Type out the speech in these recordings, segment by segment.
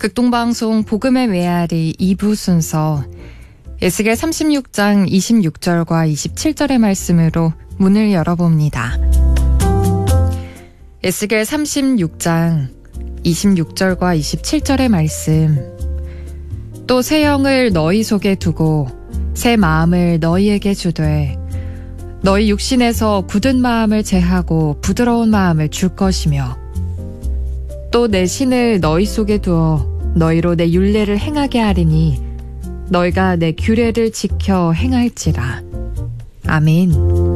극동방송 복음의 메아리 2부 순서 에스겔 36장 26절과 27절의 말씀으로 문을 열어봅니다. 에스겔 36장 26절과 27절의 말씀. 또 새 영을 너희 속에 두고 새 마음을 너희에게 주되 너희 육신에서 굳은 마음을 제하고 부드러운 마음을 줄 것이며 또 내 신을 너희 속에 두어 너희로 내 율례를 행하게 하리니 너희가 내 규례를 지켜 행할지라. 아멘.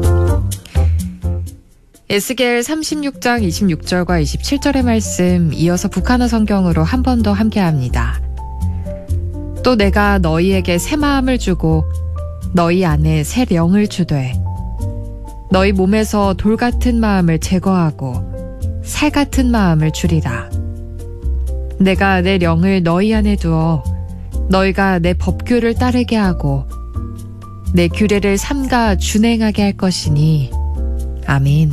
에스겔 36장 26절과 27절의 말씀 이어서 북한어 성경으로 한 번 더 함께합니다. 또 내가 너희에게 새 마음을 주고 너희 안에 새 영을 주되 너희 몸에서 돌 같은 마음을 제거하고 살 같은 마음을 주리라. 내가 내 영을 너희 안에 두어 너희가 내 법규를 따르게 하고 내 규례를 삼가 준행하게 할 것이니. 아멘.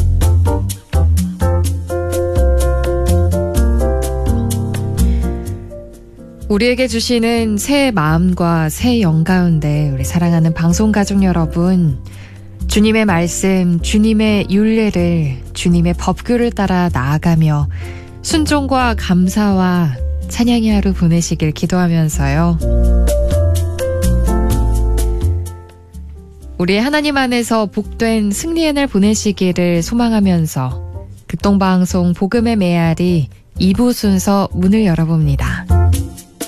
우리에게 주시는 새 마음과 새 영 가운데 우리 사랑하는 방송가족 여러분, 주님의 말씀, 주님의 율례를, 주님의 법규를 따라 나아가며 순종과 감사와 찬양의 하루 보내시길 기도하면서요. 우리 하나님 안에서 복된 승리의 날 보내시기를 소망하면서 극동방송 복음의 메아리 2부 순서 문을 열어봅니다.